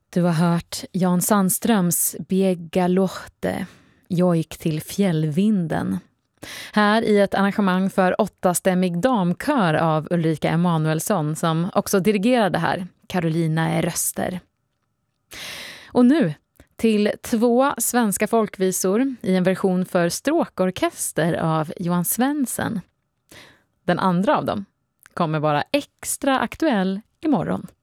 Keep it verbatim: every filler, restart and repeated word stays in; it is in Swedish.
Du har hört Jan Sandströms Biegalohte, Jojk till fjällvinden. Här i ett arrangemang för åttastämmig damkör av Ulrika Emanuelsson som också dirigerade här, Carolina är röster. Och nu till två svenska folkvisor i en version för stråkorkester av Johan Svensson. Den andra av dem kommer vara extra aktuell imorgon.